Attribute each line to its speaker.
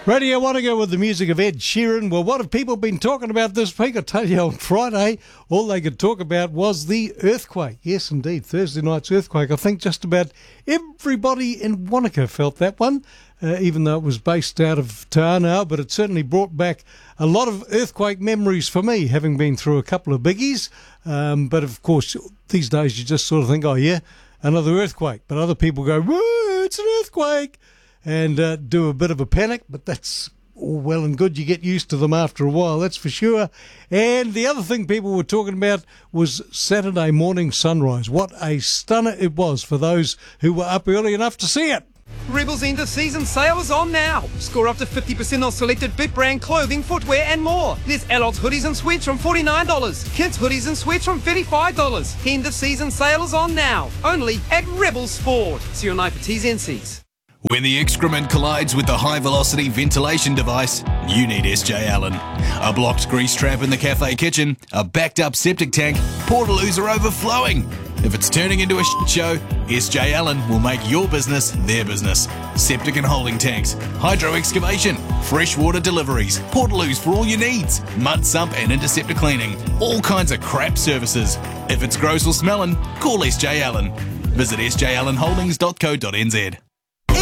Speaker 1: Radio Wanaka with the music of Ed Sheeran. Well, what have people been talking about this week? I tell you, on Friday, all they could talk about was the earthquake. Yes, indeed, Thursday night's earthquake. I think just about everybody in Wanaka felt that one, even though it was based out of Tānau, but it certainly brought back a lot of earthquake memories for me, having been through a couple of biggies. But of course, these days you just sort of think, oh yeah, another earthquake. But other people go, whoa, it's an earthquake, and do a bit of a panic, but that's all well and good. You get used to them after a while, that's for sure. And the other thing people were talking about was Saturday morning sunrise. What a stunner it was for those who were up early enough to see it.
Speaker 2: Rebel's end of season sale is on now. Score up to 50% on selected Bit brand clothing, footwear and more. There's adults hoodies and sweats from $49. Kids hoodies and sweats from $35. End of season sale is on now. Only at Rebel Sport. See you online for T's and C's.
Speaker 3: When the excrement collides with the high-velocity ventilation device, you need SJ Allen. A blocked grease trap in the cafe kitchen, a backed-up septic tank, portaloos are overflowing. If it's turning into a shit show, SJ Allen will make your business their business. Septic and holding tanks, hydro excavation, freshwater deliveries, portaloos for all your needs, mud sump and interceptor cleaning, all kinds of crap services. If it's gross or smelling, call SJ Allen. Visit sjallenholdings.co.nz.